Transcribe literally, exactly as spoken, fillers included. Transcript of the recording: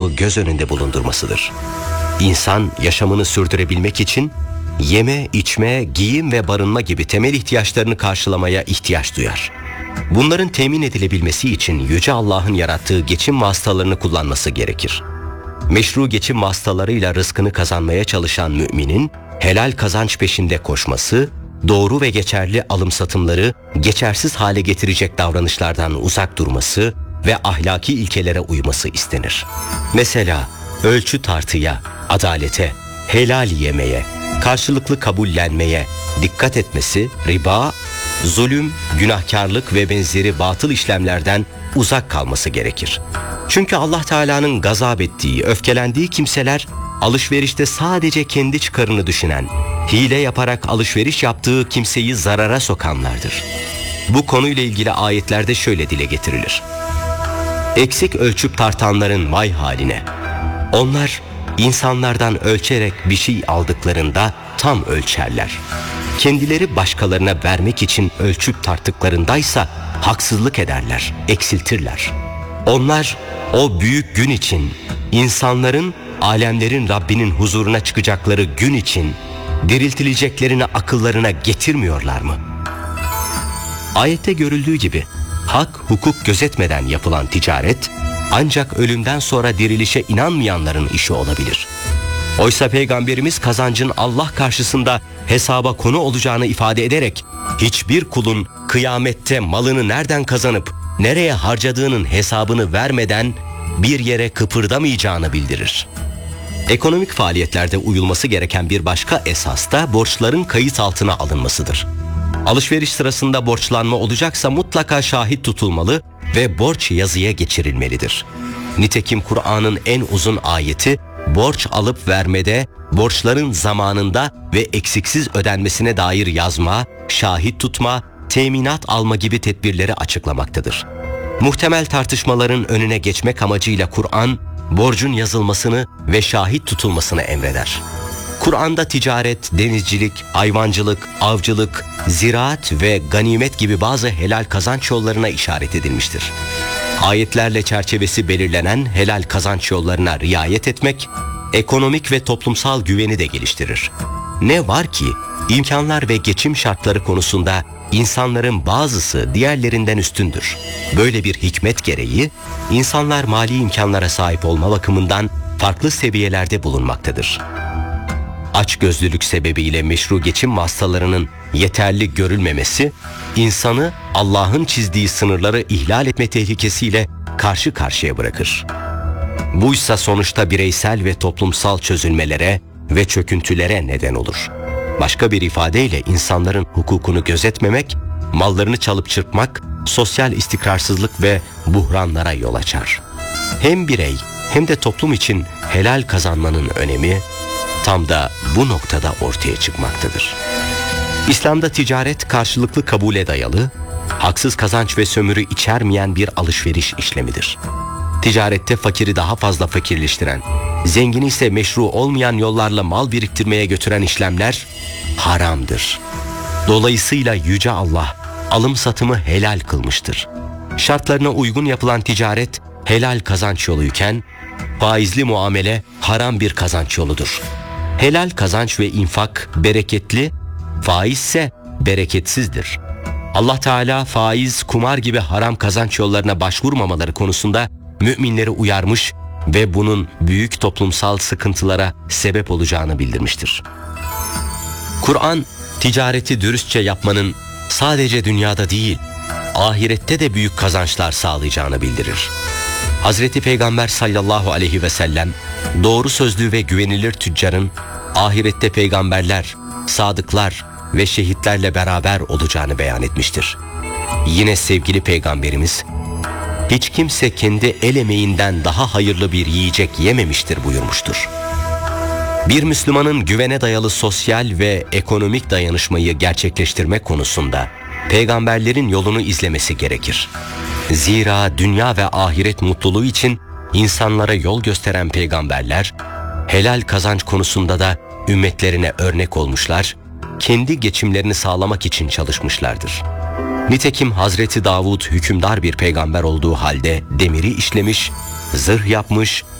İslam'ı göz önünde bulundurmasıdır. İnsan yaşamını sürdürebilmek için yeme, içme, giyim ve barınma gibi temel ihtiyaçlarını karşılamaya ihtiyaç duyar. Bunların temin edilebilmesi için Yüce Allah'ın yarattığı geçim vasıtalarını kullanması gerekir. Meşru geçim vasıtalarıyla rızkını kazanmaya çalışan müminin helal kazanç peşinde koşması, doğru ve geçerli alım satımları geçersiz hale getirecek davranışlardan uzak durması ve ahlaki ilkelere uyması istenir. Mesela ölçü tartıya, adalete, helal yemeye, karşılıklı kabullenmeye dikkat etmesi, riba, zulüm, günahkarlık ve benzeri batıl işlemlerden uzak kalması gerekir. Çünkü Allah Teala'nın gazap ettiği, öfkelendiği kimseler alışverişte sadece kendi çıkarını düşünen, hile yaparak alışveriş yaptığı kimseyi zarara sokanlardır. Bu konuyla ilgili ayetlerde şöyle dile getirilir: eksik ölçüp tartanların vay haline. Onlar insanlardan ölçerek bir şey aldıklarında tam ölçerler. Kendileri başkalarına vermek için ölçüp tarttıklarındaysa haksızlık ederler, eksiltirler. Onlar o büyük gün için, insanların, alemlerin Rabbinin huzuruna çıkacakları gün için diriltileceklerini akıllarına getirmiyorlar mı? Ayette görüldüğü gibi hak, hukuk gözetmeden yapılan ticaret ancak ölümden sonra dirilişe inanmayanların işi olabilir. Oysa Peygamberimiz kazancın Allah karşısında hesaba konu olacağını ifade ederek hiçbir kulun kıyamette malını nereden kazanıp nereye harcadığının hesabını vermeden bir yere kıpırdamayacağını bildirir. Ekonomik faaliyetlerde uyulması gereken bir başka esas da borçların kayıt altına alınmasıdır. Alışveriş sırasında borçlanma olacaksa mutlaka şahit tutulmalı ve borç yazıya geçirilmelidir. Nitekim Kur'an'ın en uzun ayeti borç alıp vermede, borçların zamanında ve eksiksiz ödenmesine dair yazma, şahit tutma, teminat alma gibi tedbirleri açıklamaktadır. Muhtemel tartışmaların önüne geçmek amacıyla Kur'an, borcun yazılmasını ve şahit tutulmasını emreder. Kur'an'da ticaret, denizcilik, hayvancılık, avcılık, ziraat ve ganimet gibi bazı helal kazanç yollarına işaret edilmiştir. Ayetlerle çerçevesi belirlenen helal kazanç yollarına riayet etmek, ekonomik ve toplumsal güveni de geliştirir. Ne var ki imkanlar ve geçim şartları konusunda insanların bazısı diğerlerinden üstündür. Böyle bir hikmet gereği insanlar mali imkanlara sahip olma bakımından farklı seviyelerde bulunmaktadır. Açgözlülük sebebiyle meşru geçim vasıtalarının yeterli görülmemesi, insanı Allah'ın çizdiği sınırları ihlal etme tehlikesiyle karşı karşıya bırakır. Buysa sonuçta bireysel ve toplumsal çözülmelere ve çöküntülere neden olur. Başka bir ifadeyle insanların hukukunu gözetmemek, mallarını çalıp çırpmak, sosyal istikrarsızlık ve buhranlara yol açar. Hem birey hem de toplum için helal kazanmanın önemi tam da bu noktada ortaya çıkmaktadır. İslam'da ticaret karşılıklı kabule dayalı, haksız kazanç ve sömürü içermeyen bir alışveriş işlemidir. Ticarette fakiri daha fazla fakirleştiren, zengini ise meşru olmayan yollarla mal biriktirmeye götüren işlemler haramdır. Dolayısıyla Yüce Allah alım satımı helal kılmıştır. Şartlarına uygun yapılan ticaret helal kazanç yoluyken, faizli muamele haram bir kazanç yoludur. Helal kazanç ve infak bereketli, faiz ise bereketsizdir. Allah Teala faiz, kumar gibi haram kazanç yollarına başvurmamaları konusunda müminleri uyarmış ve bunun büyük toplumsal sıkıntılara sebep olacağını bildirmiştir. Kur'an, ticareti dürüstçe yapmanın sadece dünyada değil, ahirette de büyük kazançlar sağlayacağını bildirir. Hazreti Peygamber sallallahu aleyhi ve sellem, doğru sözlü ve güvenilir tüccarın ahirette peygamberler, sadıklar ve şehitlerle beraber olacağını beyan etmiştir. Yine sevgili Peygamberimiz, hiç kimse kendi el emeğinden daha hayırlı bir yiyecek yememiştir buyurmuştur. Bir Müslümanın güvene dayalı sosyal ve ekonomik dayanışmayı gerçekleştirmek konusunda peygamberlerin yolunu izlemesi gerekir. Zira dünya ve ahiret mutluluğu için insanlara yol gösteren peygamberler, helal kazanç konusunda da ümmetlerine örnek olmuşlar, kendi geçimlerini sağlamak için çalışmışlardır. Nitekim Hazreti Davud hükümdar bir peygamber olduğu halde demiri işlemiş, zırh yapmış,